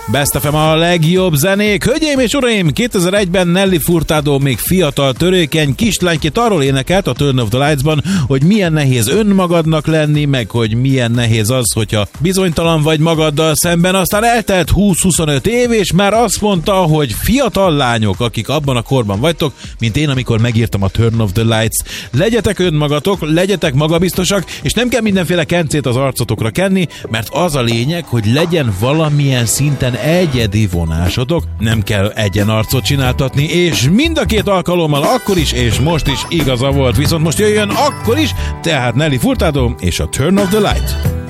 Best FM a legjobb zenék. Hölgyeim és uraim, 2001-ben Nelly Furtado még fiatal, törékeny kislánykét arról énekelt a Turn of the Lights-ban, hogy milyen nehéz önmagadnak lenni, meg hogy milyen nehéz az, hogyha bizonytalan vagy magaddal szemben. Aztán eltelt 20-25 év, és már azt mondta, hogy fiatal lányok, akik abban a korban vagytok, mint én, amikor megírtam a Turn of the Lights, legyetek önmagatok, legyetek magabiztosak, és nem kell mindenféle kencét az arcotokra kenni, mert az a lényeg, hogy legyen valamilyen szinten egyedi vonásotok, nem kell egyenarcot csináltatni, és mind a két alkalommal akkor is, és most is igaza volt, viszont most jöjjön akkor is, tehát Nelly Furtado és a Turn of the Light.